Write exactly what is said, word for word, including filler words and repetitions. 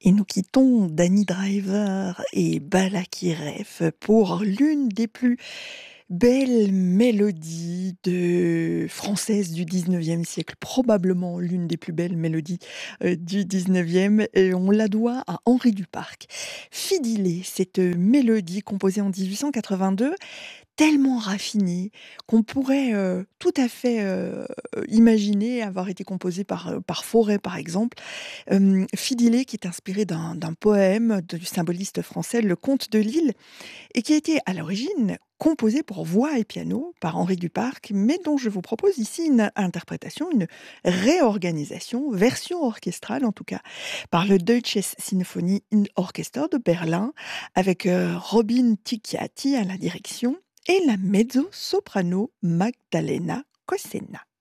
Et nous quittons Danny Driver et Balakirev pour l'une des plus belles mélodies de françaises du dix-neuvième siècle, probablement l'une des plus belles mélodies euh, du dix-neuvième, et on la doit à Henri Duparc. Fidilé, cette mélodie composée en dix-huit cent quatre-vingt-deux, tellement raffinée qu'on pourrait euh, tout à fait euh, imaginer avoir été composée par, euh, par Fauré, par exemple. Euh, Fidilé, qui est inspiré d'un d'un poème du symboliste français, Le Comte de Lille, et qui a été à l'origine composé pour voix et piano par Henri Duparc, mais dont je vous propose ici une interprétation, une réorganisation, version orchestrale en tout cas, par le Deutsches Sinfonie Orchester de Berlin, avec euh, Robin Ticchiati à la direction et la mezzo-soprano Magdalena Cosena.